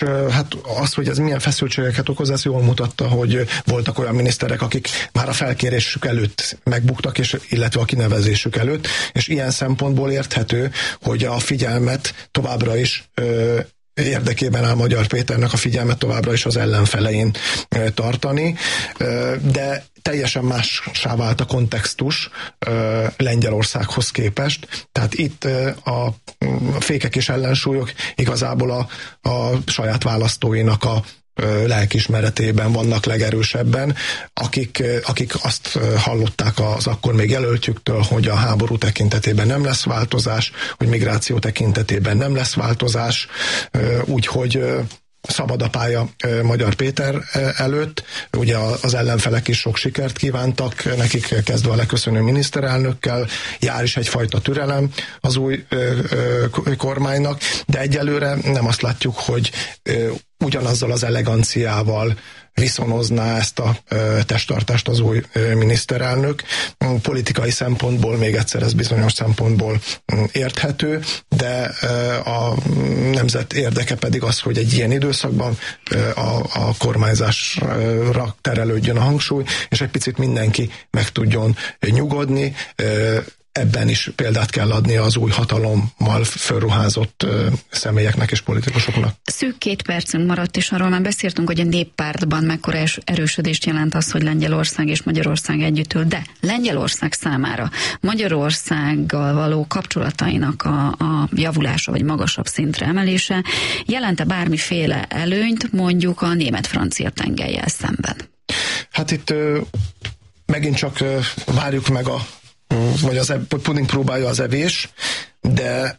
hát az, hogy ez milyen feszültségeket okoz, ez jól mutatta, hogy voltak olyan miniszterek, akik már a felkérésük előtt megbuktak, illetve a kinevezésük előtt, és ilyen szempontból érthető, hogy a figyelmet továbbra is érdekében áll Magyar Péternek a figyelmet továbbra is az ellenfelein tartani, de teljesen mássá vált a kontextus Lengyelországhoz képest, tehát itt a fékek és ellensúlyok igazából a saját választóinak a lelkiismeretében vannak legerősebben, akik azt hallották az akkor még jelöltjüktől, hogy a háború tekintetében nem lesz változás, hogy migráció tekintetében nem lesz változás, úgyhogy szabad a pálya Magyar Péter előtt. Ugye az ellenfelek is sok sikert kívántak, nekik kezdve a leköszönő miniszterelnökkel, jár is egyfajta türelem az új kormánynak, de egyelőre nem azt látjuk, hogy ugyanazzal az eleganciával viszonozná ezt a testtartást az új miniszterelnök. Politikai szempontból, még egyszer ez bizonyos szempontból érthető, de a nemzet érdeke pedig az, hogy egy ilyen időszakban a kormányzásra terelődjön a hangsúly, és egy picit mindenki meg tudjon nyugodni. Ebben is példát kell adni az új hatalommal fölruházott személyeknek és politikusoknak. Szűk 2 percünk maradt, és arról már beszéltünk, hogy a Néppártban mekkora erősödést jelent az, hogy Lengyelország és Magyarország együtt ül, de Lengyelország számára Magyarországgal való kapcsolatainak a javulása vagy magasabb szintre emelése jelente bármiféle előnyt mondjuk a német-francia tengellyel szemben? Hát itt megint csak várjuk meg vagy puding próbálja az evés, de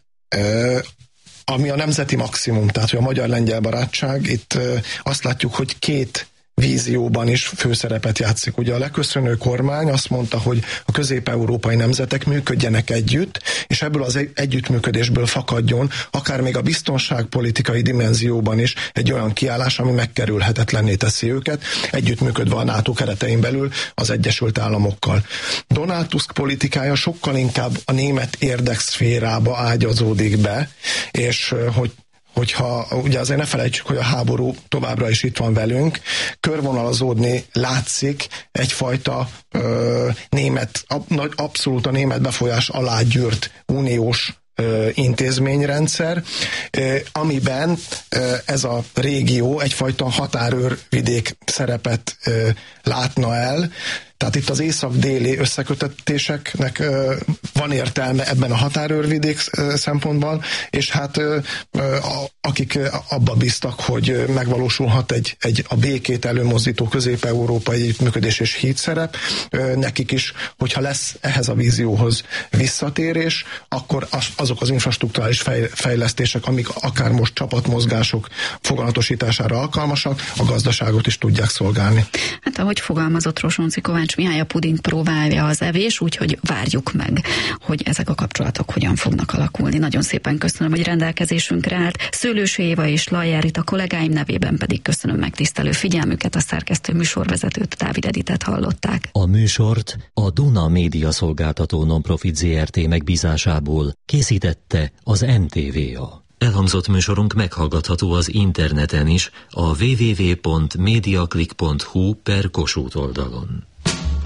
ami a nemzeti maximum, tehát hogy a magyar-lengyel barátság, itt azt látjuk, hogy 2 vízióban is főszerepet játszik. Ugye a leköszönő kormány azt mondta, hogy a közép-európai nemzetek működjenek együtt, és ebből az együttműködésből fakadjon akár még a biztonságpolitikai dimenzióban is egy olyan kiállás, ami megkerülhetetlenné teszi őket, együttműködve a NATO keretein belül az Egyesült Államokkal. Donald Tusk politikája sokkal inkább a német érdekszférába ágyazódik be, és hogyha ugye azért ne felejtsük, hogy a háború továbbra is itt van velünk, körvonalazódni látszik egyfajta abszolút a német befolyás alá gyűrt uniós intézményrendszer, amiben ez a régió egyfajta határőrvidék szerepet látna el. Tehát itt az észak-déli összekötetéseknek van értelme ebben a határőrvidék szempontból, és hát akik abba bíztak, hogy megvalósulhat egy a békét előmozdító közép-európai együttműködés és hídszerep, nekik is, hogyha lesz ehhez a vízióhoz visszatérés, akkor azok az infrastrukturális fejlesztések, amik akár most csapatmozgások foganatosítására alkalmasak, a gazdaságot is tudják szolgálni. Hát ahogy fogalmazott Rosonci Kovács Mihály, a puding próbálja az evés, úgyhogy várjuk meg, hogy ezek a kapcsolatok hogyan fognak alakulni. Nagyon szépen köszönöm, hogy rendelkezésünkre állt. Szőlősi Éva és Lajjár Rita kollégáim nevében pedig köszönöm megtisztelő figyelmüket, a szerkesztő műsorvezetőt, Dávid Editet hallották. A műsort a Duna Média Szolgáltató Nonprofit Zrt. Megbízásából készítette az NTVA. Elhangzott műsorunk meghallgatható az interneten is, a www.mediaclick.hu/Kossuth oldalon.